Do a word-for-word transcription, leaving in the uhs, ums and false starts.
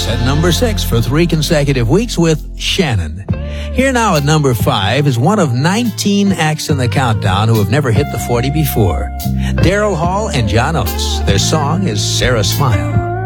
at number six for three consecutive weeks with Shannon. Here now at number five is one of nineteen acts in the countdown who have never hit the forty before. Daryl Hall and John Oates. Their song is Sarah Smile.